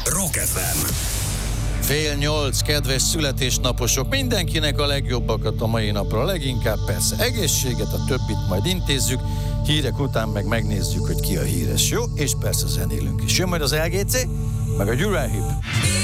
Rock FM. 7:30, kedves születésnaposok, mindenkinek a legjobbakat a mai napra, leginkább persze egészséget, a többit majd intézzük, hírek után meg megnézzük, hogy ki a híres, jó? És persze zenélünk is. Jön majd az LGC, meg a Gyurál Hip.